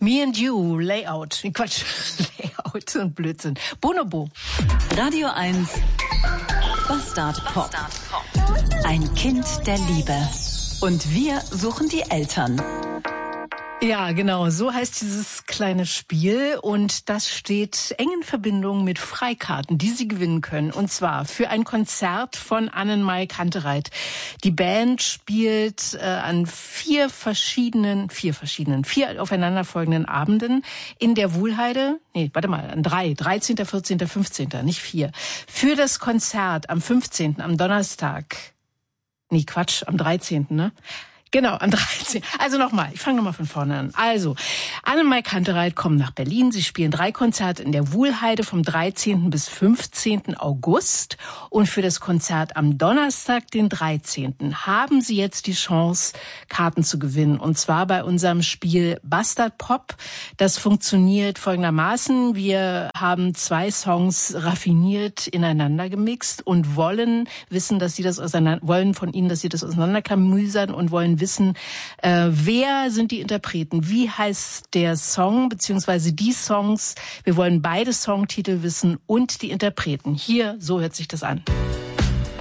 Me and You, Layout. Quatsch, Layout und Blödsinn. Bonobo. Radio 1, Bastard Pop. Ein Kind der Liebe. Und wir suchen die Eltern. Ja, genau, so heißt dieses kleine Spiel und das steht eng in Verbindung mit Freikarten, die Sie gewinnen können. Und zwar für ein Konzert von Annenmai Kantereit. Die Band spielt an vier aufeinanderfolgenden Abenden in der Wuhlheide. An 13., 14., 15., nicht 4. Für das Konzert am 15., am Donnerstag. Am 13., ne? Genau, am 13. Also nochmal, ich fange nochmal von vorne an. Also, Annenmai Kantereit kommen nach Berlin. Sie spielen 3 Konzerte in der Wuhlheide vom 13. bis 15. August. Und für das Konzert am Donnerstag, den 13., haben Sie jetzt die Chance, Karten zu gewinnen. Und zwar bei unserem Spiel Bastard Pop. Das funktioniert folgendermaßen. Wir haben 2 Songs raffiniert ineinander gemixt und wollen wissen, dass Sie das auseinanderklamüsern und wollen wissen, wer sind die Interpreten, wie heißt der Song beziehungsweise die Songs. Wir wollen beide Songtitel wissen und die Interpreten. Hier, so hört sich das an.